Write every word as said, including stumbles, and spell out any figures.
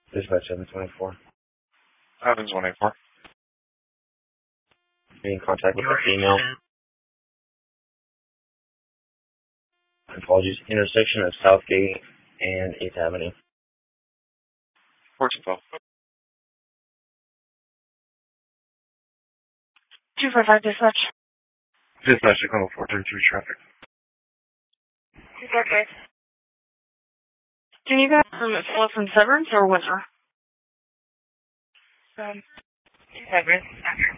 Dispatch seven twenty-four. Evans one eighty-four. Be in contact with the female. Apologies. Intersection of Southgate and eighth Avenue. fourteen twelve. two four five dispatch. Dispatch to Congo four thirty-three traffic. Okay. Can you guys um, fill up from Severance or Winter? Um, Severance.